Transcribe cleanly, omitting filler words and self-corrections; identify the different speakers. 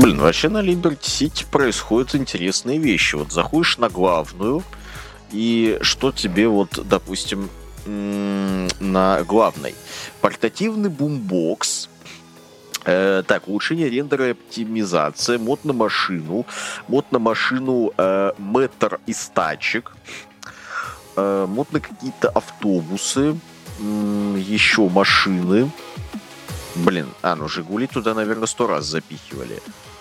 Speaker 1: Блин, вообще на Liberty City происходят интересные вещи. Вот заходишь на главную, и что тебе вот, допустим, на главной? Портативный бумбокс, так, улучшение рендера и оптимизация, мод на машину метр из тачек, мод на какие-то автобусы, еще машины. Блин, ну Жигули туда, наверное, 100 раз запихивали.